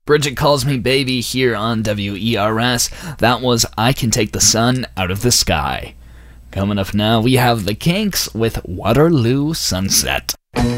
Bridget Calls Me Baby here on WERS. That was I Can Take the Sun Out of the Sky. Coming up now, we have the Kinks with Waterloo Sunset.